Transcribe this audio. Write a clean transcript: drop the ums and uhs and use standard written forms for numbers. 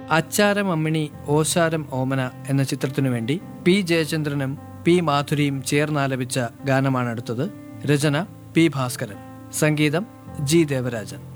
അച്ചാരം അമ്മിണി ഓശാരം ഓമന എന്ന ചിത്രത്തിനു വേണ്ടി പി ജയചന്ദ്രനും പി മാധുരിയും ചേർന്നാലപിച്ച ഗാനമാണ് അടുത്തത്. രചന പി ഭാസ്കരൻ, സംഗീതം ജി ദേവരാജൻ.